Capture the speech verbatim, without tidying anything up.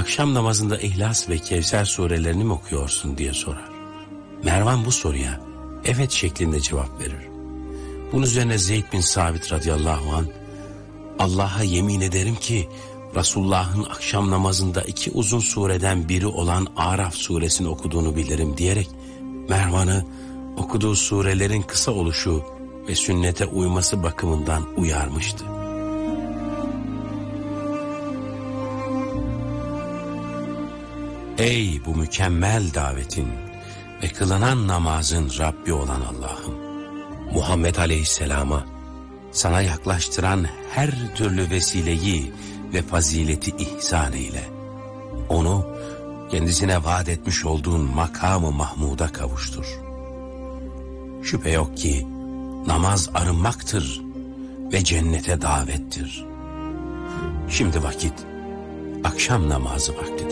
akşam namazında İhlas ve Kevser surelerini mi okuyorsun diye sorar. Mervan bu soruya evet şeklinde cevap verir. Bunun üzerine Zeyd bin Sabit radıyallahu anh, Allah'a yemin ederim ki Resulullah'ın akşam namazında iki uzun sureden biri olan Araf suresini okuduğunu bilirim diyerek Mervan'ı okuduğu surelerin kısa oluşu ve sünnete uyması bakımından uyarmıştı. Ey bu mükemmel davetin ve kılınan namazın Rabbi olan Allah'ım! Muhammed Aleyhisselam'a sana yaklaştıran her türlü vesileyi ve fazileti ihsan eyle. Onu kendisine vaat etmiş olduğun makamı Mahmud'a kavuştur. Şüphe yok ki namaz arınmaktır ve cennete davettir. Şimdi vakit akşam namazı vaktidir.